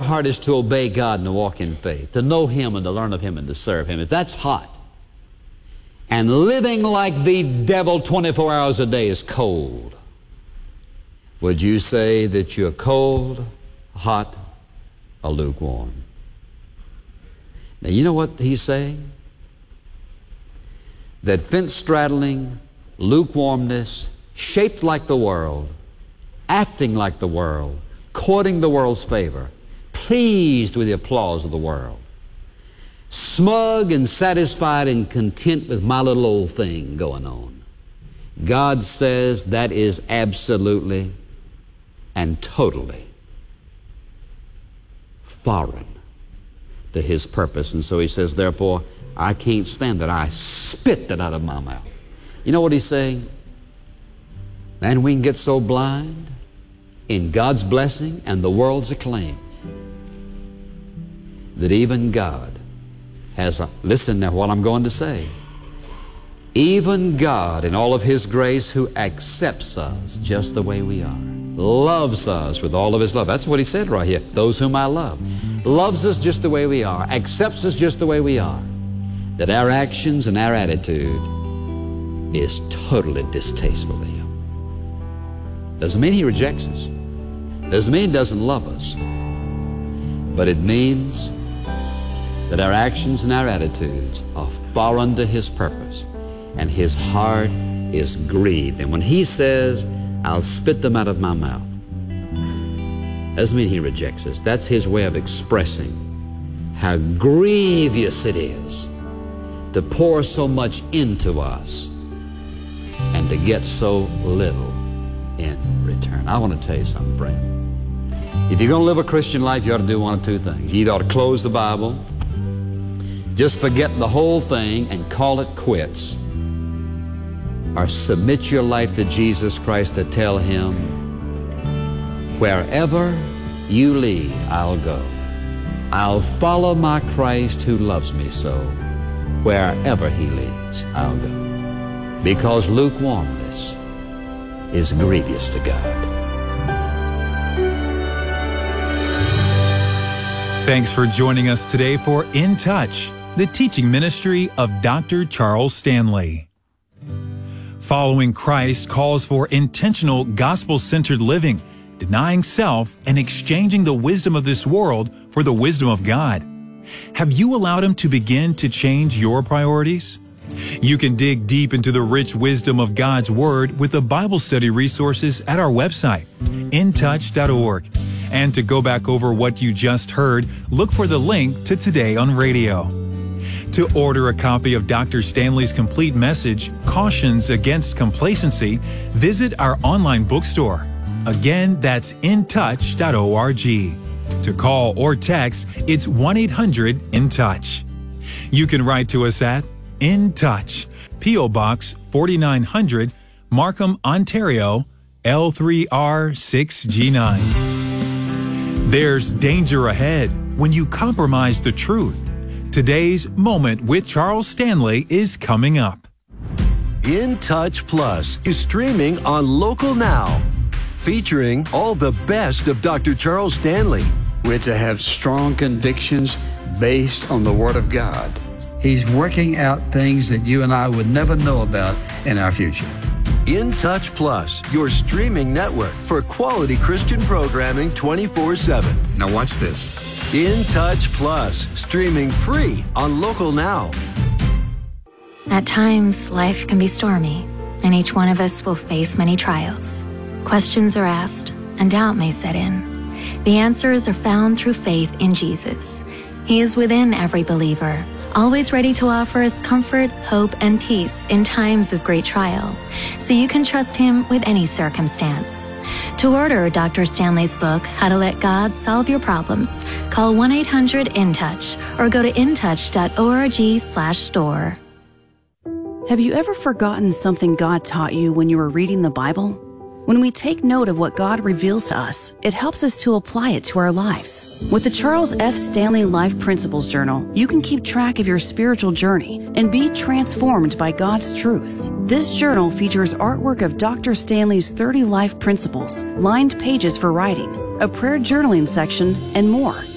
heart is to obey God and to walk in faith, to know Him and to learn of Him and to serve Him, if that's hot, and living like the devil 24 hours a day is cold, would you say that you're cold, hot, or lukewarm? Now, you know what he's saying? That fence-straddling lukewarmness, shaped like the world, acting like the world, courting the world's favor, pleased with the applause of the world, smug and satisfied and content with my little old thing going on. God says that is absolutely and totally foreign to His purpose. And so He says, therefore, I can't stand that. I spit that out of my mouth. You know what He's saying? Man, we can get so blind in God's blessing and the world's acclaim that even God has a, listen now what I'm going to say, even God in all of His grace, who accepts us just the way we are, loves us with all of His love. That's what He said right here. Those whom I love. Loves us just the way we are, accepts us just the way we are. That our actions and our attitude is totally distasteful to Him. Doesn't mean He rejects us. Doesn't mean He doesn't love us. But it means that our actions and our attitudes are foreign to His purpose, and His heart is grieved. And when He says, I'll spit them out of my mouth, doesn't mean He rejects us. That's His way of expressing how grievous it is to pour so much into us and to get so little in return. I want to tell you something, friend. If you're going to live a Christian life, you ought to do one of two things. You either ought to close the Bible, just forget the whole thing and call it quits, or submit your life to Jesus Christ to tell Him, wherever you lead, I'll go. I'll follow my Christ who loves me so. Wherever He leads, I'll go. Because lukewarmness is grievous to God. Thanks for joining us today for In Touch, the teaching ministry of Dr. Charles Stanley. Following Christ calls for intentional gospel-centered living, denying self and exchanging the wisdom of this world for the wisdom of God. Have you allowed Him to begin to change your priorities? You can dig deep into the rich wisdom of God's Word with the Bible study resources at our website, intouch.org. And to go back over what you just heard, look for the link to Today on Radio. To order a copy of Dr. Stanley's complete message, Cautions Against Complacency, visit our online bookstore. Again, that's intouch.org. To call or text, it's 1-800-IN-TOUCH. You can write to us at In Touch, P.O. Box 4900, Markham, Ontario, L3R6G9. There's danger ahead when you compromise the truth. Today's Moment with Charles Stanley is coming up. In Touch Plus is streaming on Local Now, featuring all the best of Dr. Charles Stanley. We're to have strong convictions based on the Word of God. He's working out things that you and I would never know about in our future. In Touch Plus, your streaming network for quality Christian programming 24/7. Now watch this. In Touch Plus, streaming free on Local Now. At times, life can be stormy, and each one of us will face many trials. Questions are asked, and doubt may set in. The answers are found through faith in Jesus. He is within every believer, always ready to offer us comfort, hope, and peace in times of great trial, so you can trust Him with any circumstance. To order Dr. Stanley's book, How to Let God Solve Your Problems, call 1-800-IN-TOUCH or go to intouch.org/store. Have you ever forgotten something God taught you when you were reading the Bible? When we take note of what God reveals to us, it helps us to apply it to our lives. With the Charles F. Stanley Life Principles Journal, you can keep track of your spiritual journey and be transformed by God's truths. This journal features artwork of Dr. Stanley's 30 life principles, lined pages for writing, a prayer journaling section, and more.